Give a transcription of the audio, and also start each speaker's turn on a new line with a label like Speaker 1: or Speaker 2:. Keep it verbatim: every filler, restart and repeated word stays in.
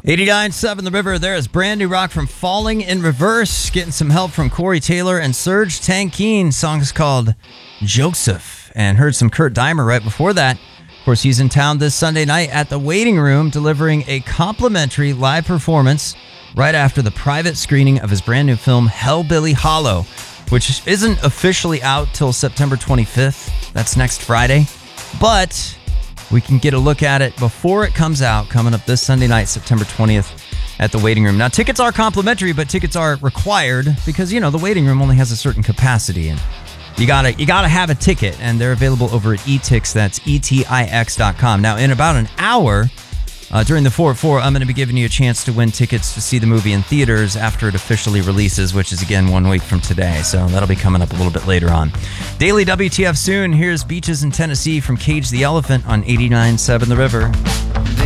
Speaker 1: eighty-nine point seven The River. There is brand new rock from Falling in Reverse. Getting some help from Corey Taylor and Serge Tankian. Song is called Joseph. And heard some Kurt Deimer right before that. Of course, he's in town this Sunday night at the Waiting Room, delivering a complimentary live performance right after the private screening of his brand new film, Hellbilly Hollow, which isn't officially out till September twenty-fifth. That's next Friday. But we can get a look at it before it comes out, coming up this Sunday night, September twentieth, at the Waiting Room. Now, tickets are complimentary, but tickets are required because, you know, the Waiting Room only has a certain capacity, and you gotta you gotta have a ticket, and they're available over at eTix. That's E T I X dot com. Now, in about an hour, uh, during the four at four, I'm going to be giving you a chance to win tickets to see the movie in theaters after it officially releases, which is, again, one week from today. So that'll be coming up a little bit later on. Daily W T F soon. Here's Beaches in Tennessee from Cage the Elephant on eighty-nine point seven The River.